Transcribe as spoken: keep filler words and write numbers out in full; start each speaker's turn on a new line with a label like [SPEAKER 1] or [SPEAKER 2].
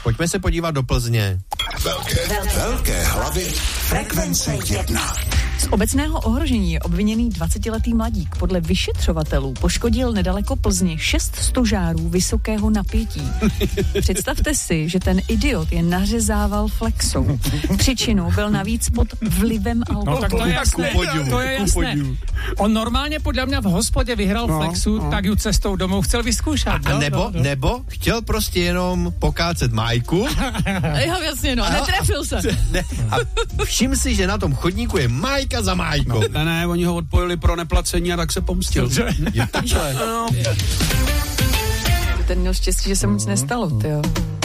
[SPEAKER 1] Pojďme se podívat do Plzně.
[SPEAKER 2] Velké, velké hlavy frekvence jedna.
[SPEAKER 3] Z obecného ohrožení je obviněný dvacetiletý mladík. Podle vyšetřovatelů poškodil nedaleko Plzni šest stožárů vysokého napětí. Představte si, že ten idiot je nařezával flexou. Příčinou byl navíc pod vlivem alkoholu.
[SPEAKER 4] No tak to je jasné, to je jasné. On normálně podle mě v hospodě vyhrál no, flexu, no. tak ju cestou domů chcel vyzkoušet.
[SPEAKER 1] A, a nebo, no, no. nebo chtěl prostě jenom pokácet Majku.
[SPEAKER 3] Jo, jasně, no, a netrefil se.
[SPEAKER 1] Ne, a všim si, že na tom chodníku je Majka za Majkou.
[SPEAKER 5] No, ne, ne, oni ho odpojili pro neplacení a tak se pomstil.
[SPEAKER 1] Je takhle.
[SPEAKER 3] Ten měl štěstí, že se mu nic nestalo, tyjo.